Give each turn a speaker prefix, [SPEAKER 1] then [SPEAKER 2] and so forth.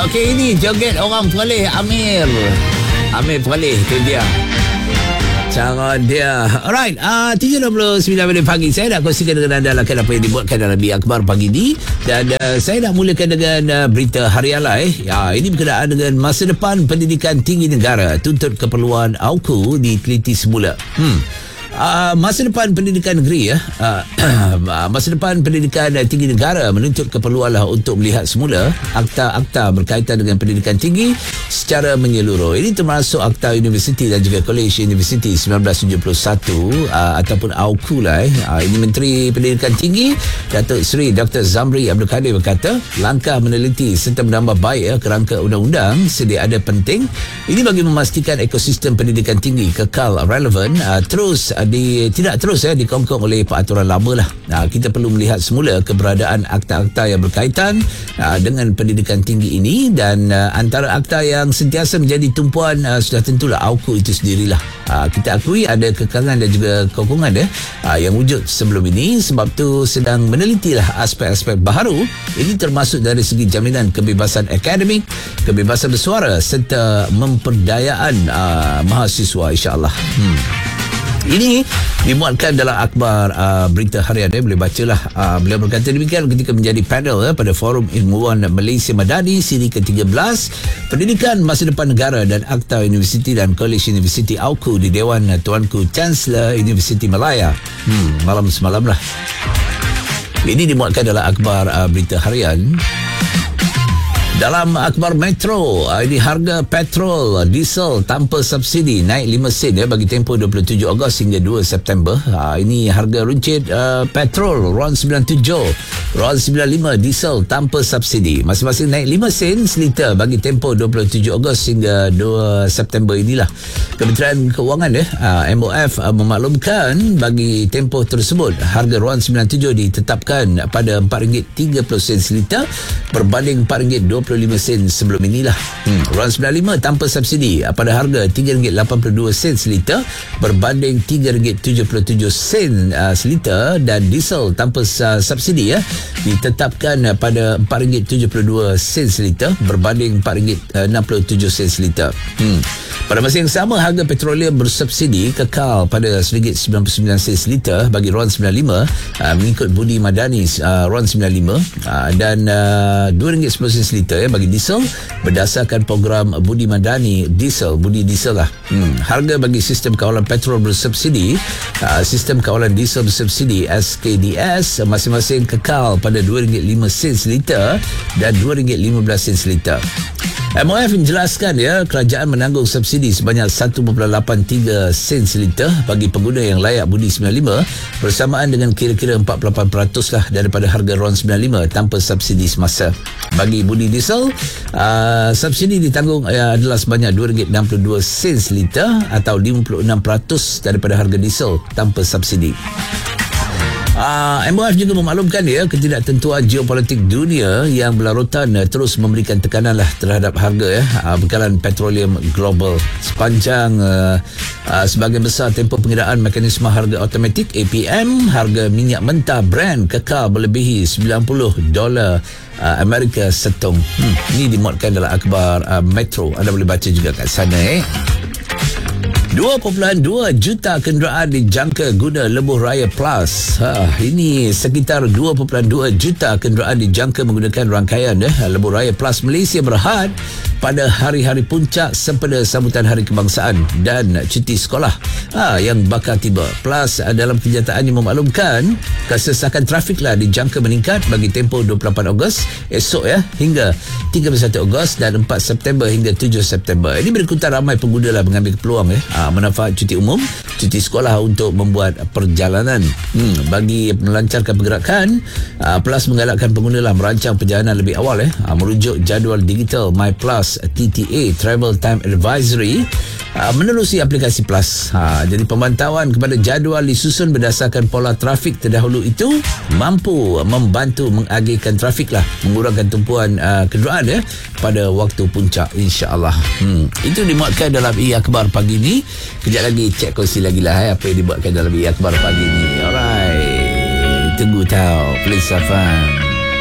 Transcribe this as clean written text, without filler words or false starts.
[SPEAKER 1] Okey, ini joget orang Perlis, Amir Perlis, itu dia cara dia. Alright, 7.29 minit pagi. Saya nak kongsikan dengan anda apa yang dibuatkan dalam Biak Akhbar pagi ni. Dan saya nak mulakan dengan berita harian lah. Ini berkenaan dengan masa depan pendidikan tinggi negara. Tuntut keperluan AUKU diteliti semula. Masa depan pendidikan negeri masa depan pendidikan tinggi negara menuntut keperluanlah untuk melihat semula akta-akta berkaitan dengan pendidikan tinggi secara menyeluruh. Ini termasuk akta universiti dan juga College University 1971 ataupun AUKU lah. Ini Menteri Pendidikan Tinggi Datuk Seri Dr. Zamri Abdul Kadir berkata langkah meneliti serta menambah baik kerangka undang-undang sedia ada penting. Ini bagi memastikan ekosistem pendidikan tinggi kekal relevan, tidak terus dikongkong oleh peraturan lama lah. Kita perlu melihat semula keberadaan akta-akta yang berkaitan dengan pendidikan tinggi ini, dan antara akta yang sentiasa menjadi tumpuan sudah tentulah AUKU itu sendirilah. Kita akui ada kekangan dan juga kokongan yang wujud sebelum ini, sebab tu sedang menelitilah aspek-aspek baharu. Ini termasuk dari segi jaminan kebebasan akademik, kebebasan bersuara serta memperdayaan mahasiswa, insya-Allah. Ini dimuatkan dalam akhbar berita harian. Boleh bacalah. Beliau berkata demikian ketika menjadi panel pada Forum Ilmuwan Malaysia Madani siri ke-13 Pendidikan Masa Depan Negara dan Akta Universiti dan College Universiti AUKU di Dewan Tuanku Chancellor Universiti Malaya malam semalam lah. Ini dimuatkan dalam akhbar berita harian. Dalam akhbar Metro, ini harga petrol diesel tanpa subsidi naik 5 sen bagi tempoh 27 Ogos hingga 2 September. Ini harga runcit petrol RON 97, RON 95 diesel tanpa subsidi. Masing-masing naik 5 sen seliter bagi tempoh 27 Ogos hingga 2 September inilah. Kementerian Keuangan MOF memaklumkan bagi tempoh tersebut harga RON 97 ditetapkan pada RM4.30 seliter berbanding RM4.25 sebelum inilah. RON 95 tanpa subsidi pada harga RM3.82 seliter berbanding RM3.77 seliter, dan diesel tanpa subsidi ditetapkan pada RM4.72 seliter berbanding RM4.67 seliter. Pada masa yang sama, harga petroleum bersubsidi kekal pada RM1.99 seliter bagi RON 95 mengikut Budi Madani RON 95 dan RM2.10 seliter bagi diesel berdasarkan program Budi Madani Budi Diesel lah. Harga bagi sistem kawalan petrol bersubsidi, sistem kawalan diesel bersubsidi SKDS masing-masing kekal pada RM2.05 seliter dan RM2.15 seliter. MOF menjelaskan kerajaan menanggung subsidi sebanyak 1.83 sen seliter bagi pengguna yang layak Budi 95 bersamaan dengan kira-kira 48% lah daripada harga RON 95 tanpa subsidi semasa. Bagi Budi Diesel, subsidi ditanggung adalah sebanyak RM2.62 sen seliter atau 56% daripada harga diesel tanpa subsidi. MOF juga memaklumkan ketidaktentuan geopolitik dunia yang berlarutan terus memberikan tekanan terhadap harga bekalan petroleum global. Sepanjang sebahagian besar tempoh pengiraan mekanisme harga automatik APM, harga minyak mentah Brent kekal melebihi $90 Amerika setong. Ini dimuatkan dalam akhbar Metro. Anda boleh baca juga kat sana. 2.2 juta kenderaan dijangka guna Lebuh Raya Plus. Ini sekitar 2.2 juta kenderaan dijangka menggunakan rangkaian Lebuh Raya Plus Malaysia Berhad pada hari-hari puncak sempena sambutan Hari Kebangsaan dan cuti sekolah yang bakal tiba. Plus dalam kenyataannya memaklumkan kesesakan trafiklah dijangka meningkat bagi tempoh 28 Ogos esok hingga 31 Ogos dan 4 September hingga 7 September. Ini berikutan ramai pengguna mengambil peluang manfaat cuti umum, cuti sekolah untuk membuat perjalanan. Bagi melancarkan pergerakan, Plus menggalakkan pengguna merancang perjalanan lebih awal merujuk jadual digital My Plus TTA Travel Time Advisory menerusi aplikasi Plus. Jadi pemantauan kepada jadual disusun berdasarkan pola trafik terdahulu itu mampu membantu mengagihkan trafik mengurangkan tumpuan kenderaan pada waktu puncak, insya-Allah. Itu dimuatkan dalam Akhbar pagi ni. Kejap lagi cek kongsi lagi apa yang dibuatkan dalam Akhbar pagi ni. Alright, tunggu tahu Please Safan.